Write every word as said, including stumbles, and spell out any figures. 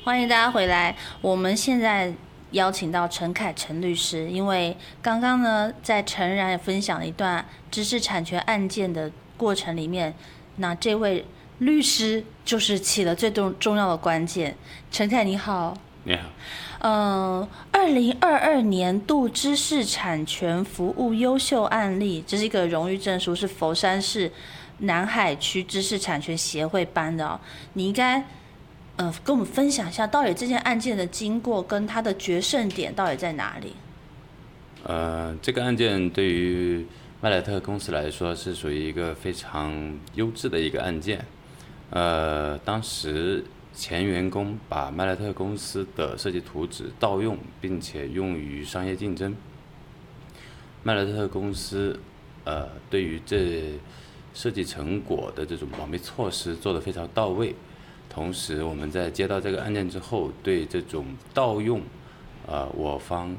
欢迎大家回来。我们现在邀请到陈凯陈律师，因为刚刚呢，在陈然也分享了一段知识产权案件的过程里面，那这位律师就是起了最重重要的关键。陈凯你好。 你好。 嗯，二零二二年度知识产权服务优秀案例，这是一个荣誉证书，是佛山市南海区知识产权协会颁的哦。你应该呃跟我们分享一下，到底这件案件的经过跟它的决胜点到底在哪里？ 呃，这个案件对于麦莱特公司来说是属于一个非常优质的一个案件。呃，当时前员工把麦莱特公司的设计图纸盗用，并且用于商业竞争。麦莱特公司呃对于这设计成果的这种保密措施做得非常到位。同时，我们在接到这个案件之后，对这种盗用，呃，我方